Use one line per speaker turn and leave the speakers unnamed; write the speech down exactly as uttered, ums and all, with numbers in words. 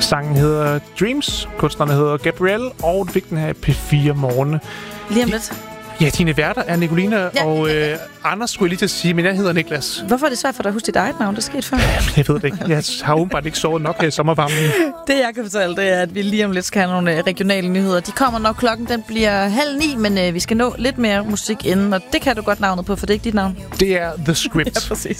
Sangen hedder Dreams, kunstneren hedder Gabrielle, og du fik den her i P fire Morgen.
Lige om lidt.
Ja, dine værter er Nicolina
ja.
og øh, Anders, skulle jeg lige til at sige, men jeg hedder Niklas.
Hvorfor er det svært for dig at huske dit eget navn? Det skete før.
Jeg ved det ikke. Jeg har åbenbart ikke sovet nok her i sommervarmen.
Det, jeg kan fortælle, det er, at vi lige om lidt skal have nogle regionale nyheder. De kommer nok klokken, den bliver halv ni, men øh, vi skal nå lidt mere musik inden, og det kan du godt navnet på, for det er ikke dit navn.
Det er The Script.
Ja, præcis.